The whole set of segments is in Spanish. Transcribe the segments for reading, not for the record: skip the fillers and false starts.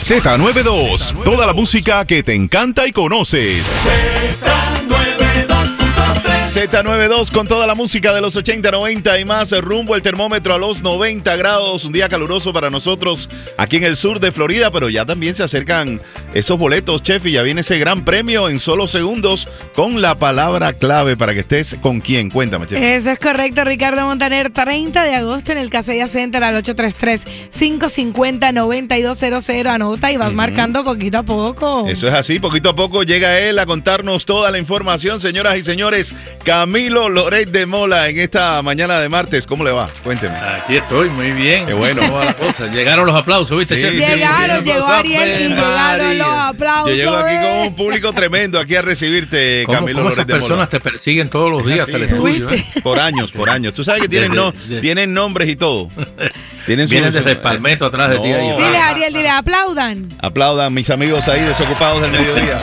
Z92, toda la música que te encanta y conoces. Z92 con toda la música de los 80, 90 y más, rumbo el termómetro a los 90 grados, un día caluroso para nosotros aquí en el sur de Florida, pero ya también se acercan esos boletos, chef, y ya viene ese gran premio en solo segundos con la palabra clave para que estés con quién. Cuéntame, chef. Eso es correcto, Ricardo Montaner, 30 de agosto en el Casella Center al 833-550-9200, anota y vas marcando poquito a poco. Eso es así, poquito a poco llega él a contarnos toda la información, señoras y señores. Camilo Loret de Mola en esta mañana de martes. ¿Cómo le va? Cuénteme. Aquí estoy, muy bien. Qué bueno. ¿Cómo va la cosa? Llegaron los aplausos, ¿viste? Sí, llegaron, llegó Ariel y llegaron los aplausos. Yo llego aquí con un público tremendo aquí a recibirte, Camilo ¿Cómo Loret esas de Mola. personas te persiguen todos los días hasta el estudio? Por años. Tú sabes que tienen nombres y todo. Vienen desde el Palmetto atrás de ti. Ahí. Dile, Ariel, dile, aplaudan. Aplaudan mis amigos ahí desocupados del mediodía.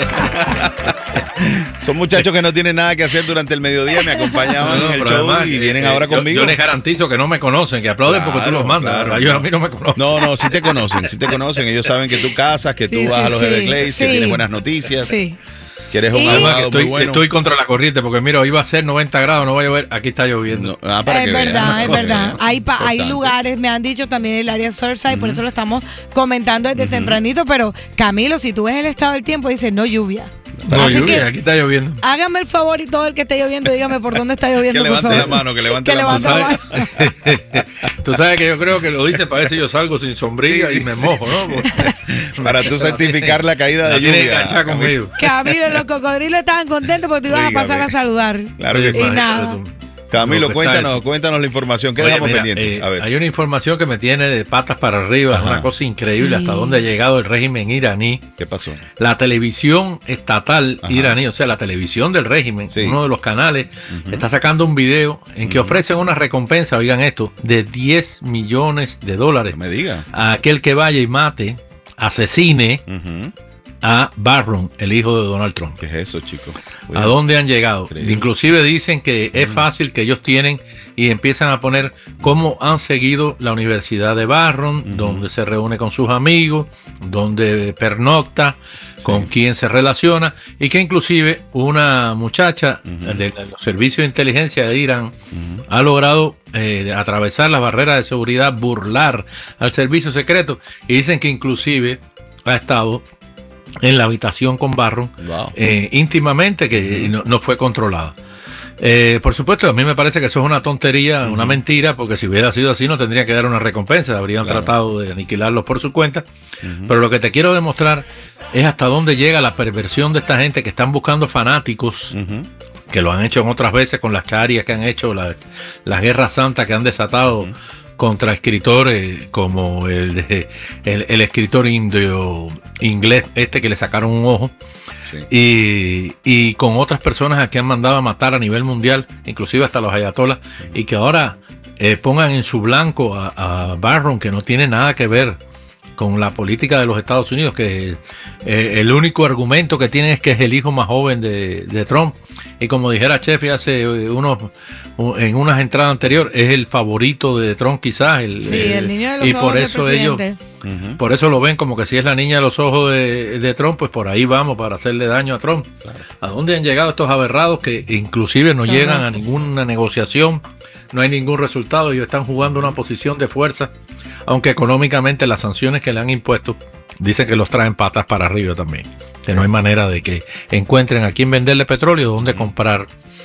Son muchachos que no tienen nada que hacer durante el mediodía, me acompañaban en el show además, y vienen ahora conmigo. Yo les garantizo que no me conocen, que aplauden porque tú los mandas. Claro. Ellos a mí no me conocen. No, sí te conocen. Ellos saben que tú casas, que tú vas a los Everglades, que tienes buenas noticias. Sí. Que eres un abogado muy bueno. Estoy contra la corriente porque mira, iba a ser 90 grados, no va a llover, aquí está lloviendo. Es verdad. Hay lugares, me han dicho también el área Surfside, por eso lo estamos comentando desde tempranito, pero Camilo, si tú ves el estado del tiempo, dice no lluvia. No lluvia, aquí está lloviendo. Hágame el favor y todo el que esté lloviendo, dígame por dónde está lloviendo. Que levante la mano, que levante la mano. Tú sabes que yo creo que lo dice para ver si yo salgo sin sombrilla y me mojo, ¿no? Para tú certificar la caída de lluvia. Camilo, los cocodrilos estaban contentos porque tú ibas a pasar a saludar. Claro que sí. Y nada. Camilo, cuéntanos la información. ¿Qué dejamos pendiente? A ver. Hay una información que me tiene de patas para arriba. Es una cosa increíble hasta dónde ha llegado el régimen iraní. ¿Qué pasó? La televisión estatal iraní, o sea, la televisión del régimen, uno de los canales, está sacando un video en que ofrecen una recompensa, oigan esto, de $10 millones. Me diga. A aquel que vaya y mate, asesine a Barron, el hijo de Donald Trump. ¿Qué es eso, chicos? ¿A dónde han llegado? Increíble. Inclusive dicen que es fácil, que ellos tienen y empiezan a poner cómo han seguido la Universidad de Barron, donde se reúne con sus amigos, donde pernocta, con quién se relaciona, y que inclusive una muchacha de los servicios de inteligencia de Irán ha logrado atravesar las barreras de seguridad, burlar al servicio secreto, y dicen que inclusive ha estado en la habitación con Barron íntimamente, que no fue controlada. Por supuesto, a mí me parece que eso es una tontería, una mentira, porque si hubiera sido así no tendrían que dar una recompensa, habrían tratado de aniquilarlos por su cuenta. Pero lo que te quiero demostrar es hasta dónde llega la perversión de esta gente que están buscando fanáticos, que lo han hecho en otras veces con las charias que han hecho, las guerras santas que han desatado contra escritores como el escritor inglés que le sacaron un ojo, y con otras personas que han mandado a matar a nivel mundial, inclusive hasta los ayatolás, y que ahora pongan en su blanco a Barron, que no tiene nada que ver con la política de los Estados Unidos, que el único argumento que tienen es que es el hijo más joven de Trump, y como dijera Chefi en unas entradas anteriores, es el favorito de Trump quizás, el niño de los y ojos por eso del ellos por eso lo ven como que si es la niña de los ojos de Trump, pues por ahí vamos para hacerle daño a Trump. ¿A dónde han llegado estos aberrados que inclusive no llegan a ninguna negociación? No hay ningún resultado, ellos están jugando una posición de fuerza, aunque económicamente las sanciones que le han impuesto dicen que los traen patas para arriba también, que no hay manera de que encuentren a quién venderle petróleo, dónde comprar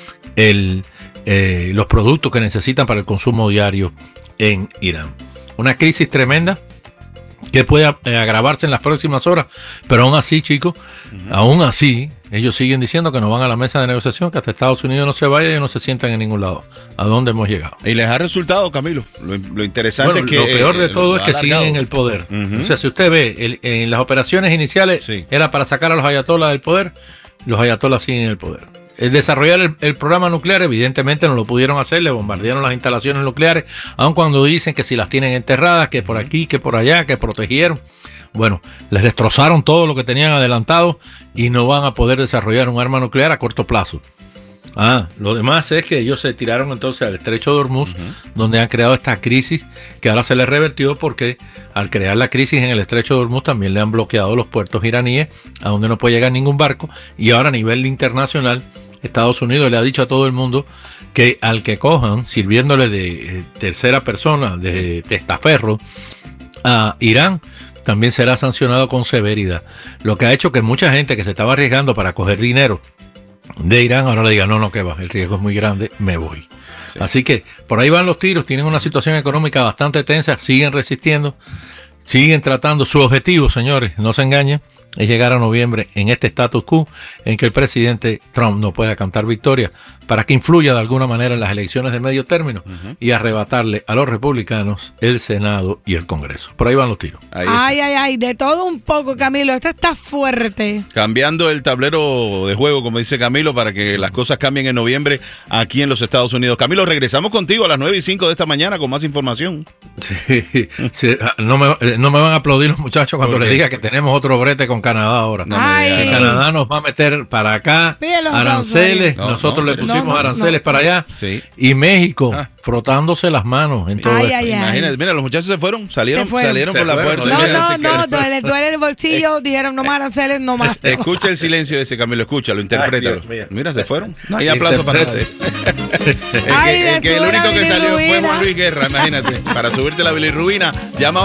los productos que necesitan para el consumo diario en Irán. Una crisis tremenda que puede agravarse en las próximas horas, pero aún así, chicos, aún así, ellos siguen diciendo que no van a la mesa de negociación, que hasta Estados Unidos no se vaya y no se sientan en ningún lado. ¿A dónde hemos llegado? Y les ha resultado, Camilo. Lo interesante es que... Lo peor de todo es que siguen en el poder. O sea, si usted ve, en las operaciones iniciales era para sacar a los ayatolás del poder, los ayatolás siguen en el poder. El desarrollar el programa nuclear, evidentemente no lo pudieron hacer, le bombardearon las instalaciones nucleares, aun cuando dicen que si las tienen enterradas, que por aquí, que por allá, que protegieron. Bueno, les destrozaron todo lo que tenían adelantado y no van a poder desarrollar un arma nuclear a corto plazo. Lo demás es que ellos se tiraron entonces al estrecho de Hormuz, donde han creado esta crisis que ahora se les revertió porque al crear la crisis en el estrecho de Hormuz también le han bloqueado los puertos iraníes a donde no puede llegar ningún barco, y ahora a nivel internacional Estados Unidos le ha dicho a todo el mundo que al que cojan sirviéndole de tercera persona, de testaferro a Irán, también será sancionado con severidad. Lo que ha hecho que mucha gente que se estaba arriesgando para coger dinero de Irán ahora le diga, no, que va, el riesgo es muy grande, me voy. Sí. Así que por ahí van los tiros, tienen una situación económica bastante tensa, siguen resistiendo, siguen tratando su objetivo, señores, no se engañen, es llegar a noviembre en este status quo en que el presidente Trump no pueda cantar victoria para que influya de alguna manera en las elecciones de medio término y arrebatarle a los republicanos el Senado y el Congreso. Por ahí van los tiros. Ay, de todo un poco, Camilo. Esto está fuerte. Cambiando el tablero de juego, como dice Camilo, para que las cosas cambien en noviembre aquí en los Estados Unidos. Camilo, regresamos contigo a las 9:05 de esta mañana con más información. Sí, no me van a aplaudir los muchachos cuando les diga que tenemos otro brete con Canadá ahora. Que Canadá nos va a meter para acá aranceles. Nosotros le pusimos aranceles para allá. Sí. Y México frotándose las manos en todo esto. Imagínate, mira, los muchachos salieron por la puerta. No, duele el bolsillo, dijeron no más aranceles, no más. Escucha el silencio de ese, Camilo, escúchalo, interprétalo. Mira, se fueron. No hay aplauso para usted. El único que salió fue Juan Luis Guerra, imagínate, para subirte la bilirrubina. Llama